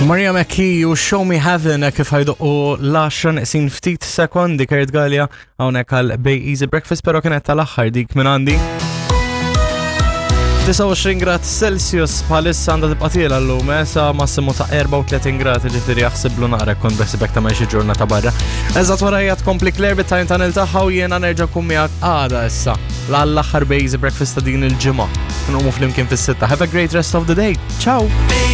Maria McKee u Show Me Heaven kif ħajdu u l-10 sin ftit sekondi Kurt Gallia hawnhekk għal Bay Easy Breakfast, però kienet tal-aħħar dik minn għandi. 29 grad Celsius bħalissa għandha tibqa' tiela llum, sa massimu ta' 34 grad, ġifieri jaħsiblu naqra kont beħsibek ta' xi ġurnata barra. Eżatt warajja tkompli Claire bit-time tunnel tagħha u jiena nerġa' nkun miegħek għada issa l-aħħar Bay Easy Breakfast ta' din il-ġimgħa. Nqumu flimkien fis-sitta. Have a great rest of the day. Ciao.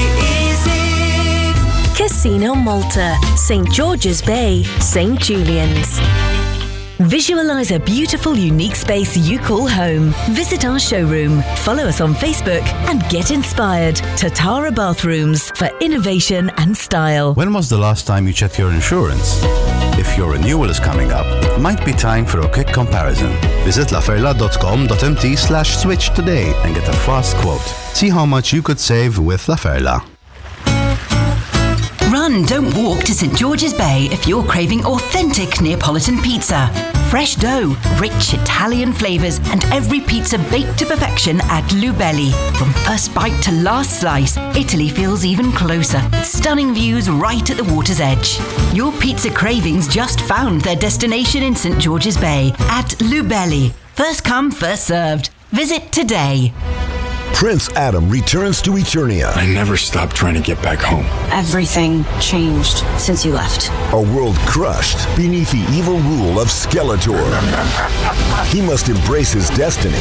Casino Malta, St. George's Bay, St. Julian's. Visualize a beautiful, unique space you call home. Visit our showroom, follow us on Facebook and get inspired. Tatara Bathrooms for innovation and style. When was the last time you checked your insurance? If your renewal is coming up, it might be time for a quick comparison. Visit laferla.com.mt/switch today and get a fast quote. See how much you could save with Laferla. Run, don't walk to St. George's Bay if you're craving authentic Neapolitan pizza. Fresh dough, rich Italian flavours, and every pizza baked to perfection at Lubelli. From first bite to last slice, Italy feels even closer. Stunning views right at the water's edge. Your pizza cravings just found their destination in St. George's Bay at Lubelli. First come, first served. Visit today. Prince Adam returns to Eternia. I never stopped trying to get back home. Everything changed since you left. A world crushed beneath the evil rule of Skeletor. He must embrace his destiny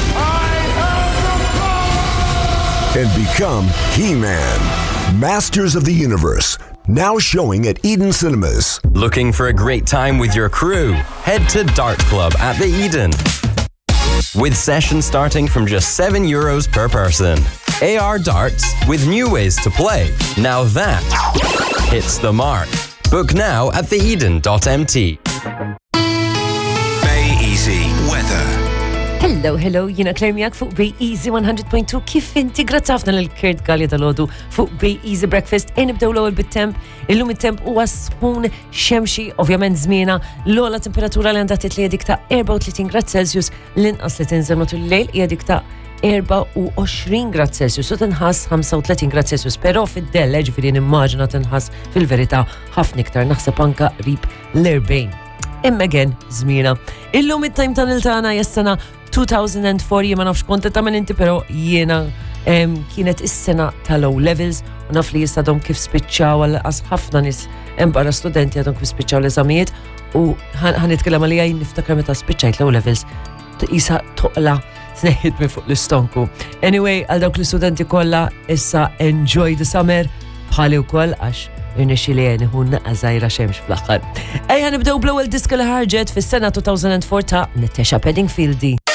and become He-Man. Masters of the Universe. Now showing at Eden Cinemas. Looking for a great time with your crew? Head to Dart Club at the Eden. With sessions starting from just €7 per person. AR darts with new ways to play. Now that hits the mark. Book now at theeden.mt. Bay Easy Weather. Hello, jina Claire miegħek fuq Bay Easy 100.2 kif inti grazzafna l-Kurt Gallia tal-għodu fuq Bay Easy Breakfast. Nibdew l-ewwel bit-temp. Illum it-temp huwa sħun xemxi, ovvjament żmiena l-ogħla temperatura li għandha titli dik ta' 34 grad Celsius, l-inqas li tinżel matul il-lejl hija dik ta' 24 grad Celsius u tinħass 35 grad Celsius, però fid-dell ġifieri nimmaġina tinħass fil-verità ħafna iktar, naħseb anke qrib l-40. Imma żmiena. Illum it-time tunnel tagħna jessena 2004, ma nafx konta ta' inti, però jiena kienet is-sena ta' low levels u naf li jistadhom kif spiċċaw għal ħafna nies barra studenti għadhom kif spiċċaw l-eżamijiet u ħanitkellem għalija niftakar meta spiċċajt low levels isa toqla sneħħit mi fuq l-istonku. Anyway, għal dawk l-studenti kollha issa enjoy the summer bħali wkoll għax irnexxi li nieħu żgħira xemx fl-aħħar. Ejja nibdew bl-ewwel disk li ħarġet fis-sena 2004 ta' Natasha Bedingfield.